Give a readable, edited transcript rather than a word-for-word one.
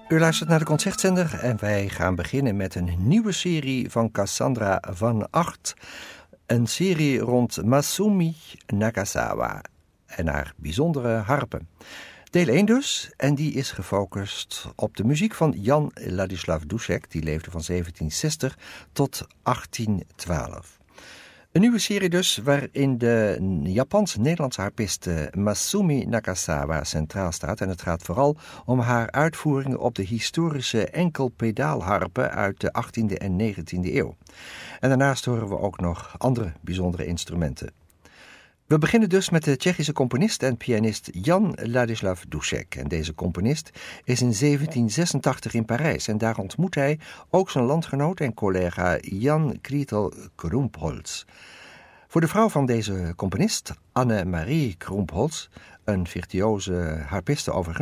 U luistert naar de Concertzender en wij gaan beginnen met een nieuwe serie van Cassandra van Agt. Een serie rond Masumi Nagasawa en haar bijzondere harpen. Deel 1 dus, en die is gefocust op de muziek van Jan Ladislav Dušek, die leefde van 1760 tot 1812. Een nieuwe serie dus, waarin de Japans-Nederlandse harpiste Masumi Nagasawa centraal staat. En het gaat vooral om haar uitvoeringen op de historische enkelpedaalharpen uit de 18e en 19e eeuw. En daarnaast horen we ook nog andere bijzondere instrumenten. We beginnen dus met de Tsjechische componist en pianist Jan Ladislav Dušek. En deze componist is in 1786 in Parijs en daar ontmoet hij ook zijn landgenoot en collega Jan Kritel Krumpholz. Voor de vrouw van deze componist, Anne-Marie Krumpholz, een virtuoze harpiste overigens,